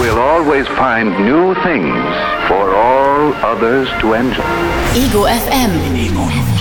will always find new things for all others to enjoy. Ego FM.